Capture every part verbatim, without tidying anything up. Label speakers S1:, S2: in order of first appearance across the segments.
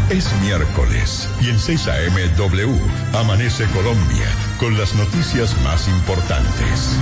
S1: Es miércoles y en seis A M W amanece Colombia con las noticias más importantes.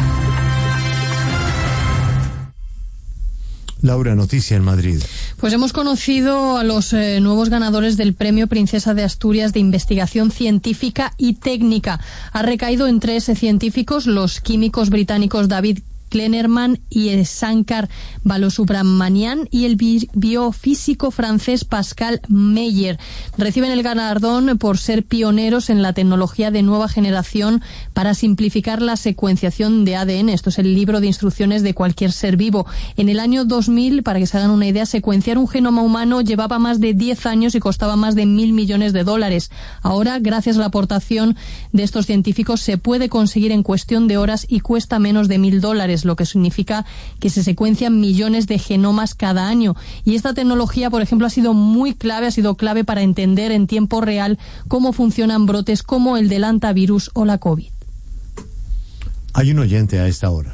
S2: Laura, noticia en Madrid.
S3: Pues hemos conocido a los eh, nuevos ganadores del Premio Princesa de Asturias de Investigación Científica y Técnica. Ha recaído en tres científicos, los químicos británicos David Klenerman y el Shankar Balasubramanian y el bi- biofísico francés Pascal Meyer. Reciben el galardón por ser pioneros en la tecnología de nueva generación para simplificar la secuenciación de A D N. Esto es el libro de instrucciones de cualquier ser vivo. En el año dos mil, para que se hagan una idea, secuenciar un genoma humano llevaba más de diez años y costaba más de mil millones de dólares. Ahora, gracias a la aportación de estos científicos, se puede conseguir en cuestión de horas y cuesta menos de mil dólares, lo que significa que se secuencian millones de genomas cada año. Y esta tecnología, por ejemplo, ha sido muy clave, ha sido clave para entender en tiempo real cómo funcionan brotes como el del hantavirus o la COVID.
S2: Hay un oyente a esta hora.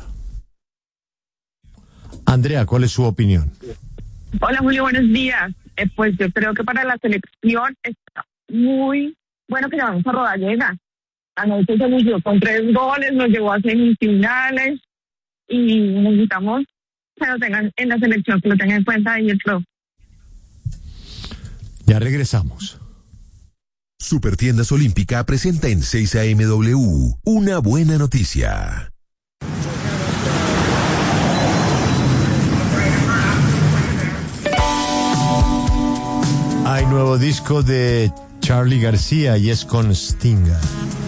S2: Andrea, ¿cuál es su opinión?
S4: Hola Julio, buenos días. Eh, pues yo creo que para la selección está muy bueno que llevamos a Rodallega. Anoche se lució con tres goles, nos llevó a semifinales. Y necesitamos que lo tengan en la selección, que lo tengan en cuenta ahí el pro.
S2: Ya regresamos.
S5: Supertiendas Olímpica presenta en seis A M W una buena noticia.
S2: Hay nuevo disco de Charly García y es con Sting.